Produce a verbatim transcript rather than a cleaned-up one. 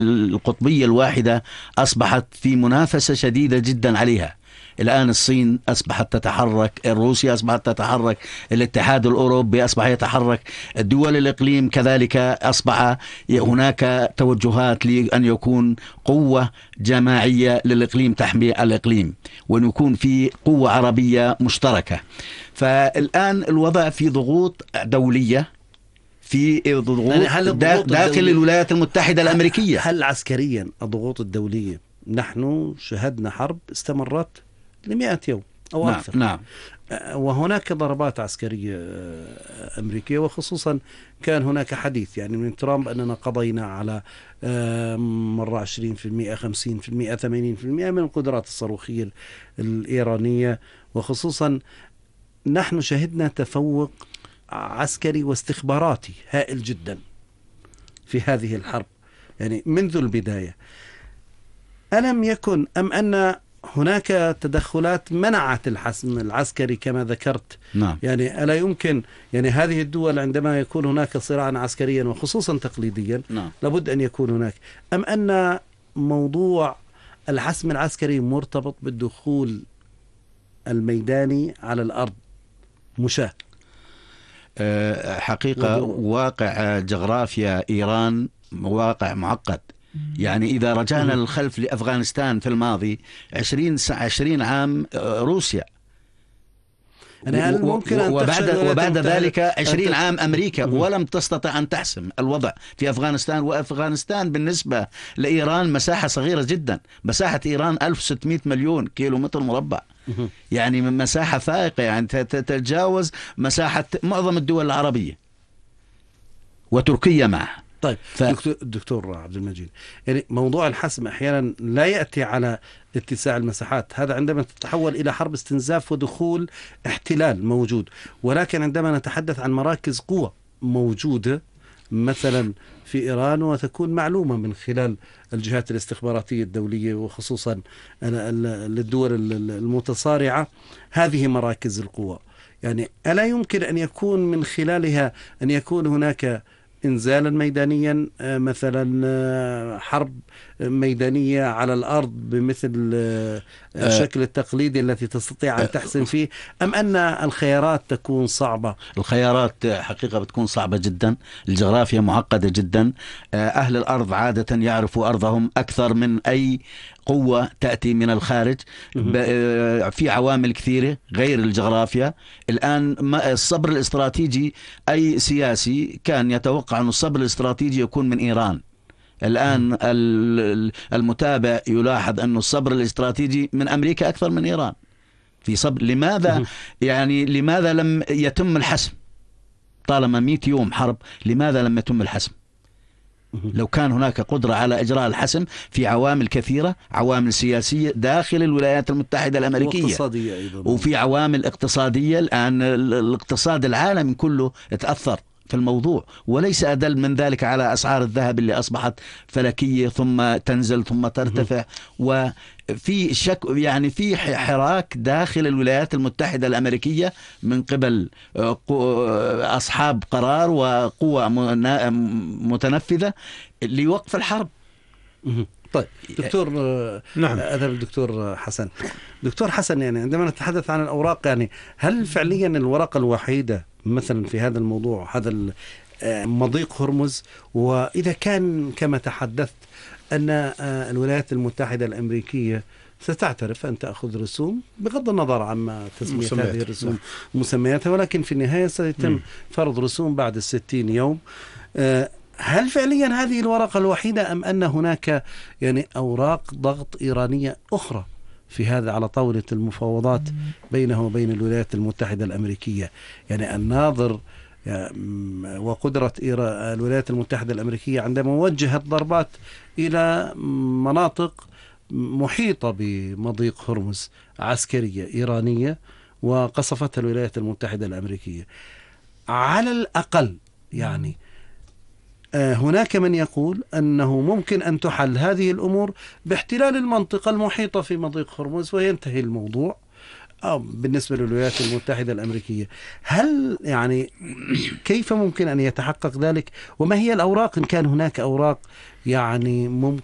القطبية الواحدة أصبحت في منافسة شديدة جدا عليها. الآن الصين أصبحت تتحرك، روسيا أصبحت تتحرك، الاتحاد الأوروبي أصبح يتحرك، الدول الإقليم كذلك أصبح هناك توجهات لأن يكون قوة جماعية للإقليم تحمي الإقليم، وأن يكون في قوة عربية مشتركة. فالآن الوضع في ضغوط دولية، في ضغوط يعني داخل الولايات المتحدة الأمريكية. هل عسكريا الضغوط الدولية، نحن شهدنا حرب استمرت لمئة يوم أو نعم أكثر، نعم. وهناك ضربات عسكرية أمريكية، وخصوصا كان هناك حديث يعني من ترامب أننا قضينا على مرة عشرين بالمئة خمسين بالمئة ثمانين بالمئة من القدرات الصاروخية الإيرانية، وخصوصا نحن شهدنا تفوق عسكري واستخباراتي هائل جدا في هذه الحرب يعني منذ البداية. ألم يكن أم أن هناك تدخلات منعت الحسم العسكري كما ذكرت؟ نعم. يعني ألا يمكن يعني هذه الدول عندما يكون هناك صراعا عسكريا وخصوصا تقليديا نعم. لابد أن يكون هناك، أم أن موضوع الحسم العسكري مرتبط بالدخول الميداني على الأرض مشاة؟ حقيقة واقع جغرافيا إيران واقع معقد. يعني إذا رجعنا للخلف لأفغانستان في الماضي عشرين عشرين عام روسيا، هل ممكن أن وبعد, وبعد ذلك عشرين عام أمريكا، ولم تستطع أن تحسم الوضع في أفغانستان. وأفغانستان بالنسبة لإيران مساحة صغيرة جدا، مساحة إيران ألف وستمئة مليون كيلو متر مربع، يعني من مساحة فائقة، يعني تتجاوز مساحة معظم الدول العربية وتركيا معها. طيب ف... دكتور, دكتور عبد المجيد، يعني موضوع الحسم أحيانا لا يأتي على اتساع المساحات، هذا عندما تتحول إلى حرب استنزاف ودخول احتلال موجود، ولكن عندما نتحدث عن مراكز قوة موجودة مثلا في إيران وتكون معلومة من خلال الجهات الاستخباراتية الدولية وخصوصا للدول المتصارعة، هذه مراكز القوة، يعني ألا يمكن أن يكون من خلالها أن يكون هناك إنزالا ميدانيا، مثلا حرب ميدانية على الأرض بمثل الشكل التقليدي التي تستطيع أن تحسم فيه، أم أن الخيارات تكون صعبة؟ الخيارات حقيقة بتكون صعبة جدا، الجغرافيا معقدة جدا، أهل الأرض عادة يعرفوا أرضهم أكثر من أي قوة تأتي من الخارج، في عوامل كثيرة غير الجغرافيا. الآن الصبر الاستراتيجي، أي سياسي كان يتوقع أن الصبر الاستراتيجي يكون من إيران، الآن المتابع يلاحظ أن الصبر الاستراتيجي من أمريكا أكثر من إيران في صبر. لماذا يعني لماذا لم يتم الحسم طالما مئة يوم حرب؟ لماذا لم يتم الحسم؟ لو كان هناك قدرة على إجراء الحسم في عوامل كثيرة، عوامل سياسية داخل الولايات المتحدة الأمريكية واقتصادية أيضا، وفي عوامل اقتصادية. الآن الاقتصاد العالمي كله اتأثر في الموضوع، وليس أدل من ذلك على أسعار الذهب اللي أصبحت فلكية ثم تنزل ثم ترتفع، وفي شك يعني في حراك داخل الولايات المتحدة الأمريكية من قبل أصحاب قرار وقوى متنفذة لوقف الحرب. طيب دكتور، نعم أذهب الدكتور حسن. دكتور حسن، يعني عندما نتحدث عن الأوراق، يعني هل فعليا الورقة الوحيدة مثلا في هذا الموضوع هذا مضيق هرمز؟ وإذا كان كما تحدثت أن الولايات المتحدة الأمريكية ستعترف أن تأخذ رسوم بغض النظر عما تسمية هذه الرسوم ومسمياتها، ولكن في النهاية سيتم فرض رسوم بعد الستين يوم، هل فعليا هذه الورقة الوحيدة أم أن هناك يعني أوراق ضغط إيرانية أخرى في هذا على طاولة المفاوضات بينه وبين الولايات المتحدة الأمريكية؟ يعني الناظر وقدرة الولايات المتحدة الأمريكية عندما وجهت ضربات إلى مناطق محيطة بمضيق هرمز عسكرية إيرانية وقصفتها الولايات المتحدة الأمريكية، على الأقل يعني هناك من يقول أنه ممكن أن تحل هذه الأمور باحتلال المنطقة المحيطة في مضيق هرمز وينتهي الموضوع، أو بالنسبة للولايات المتحدة الأمريكية. هل يعني كيف ممكن أن يتحقق ذلك؟ وما هي الأوراق إن كان هناك أوراق يعني ممكن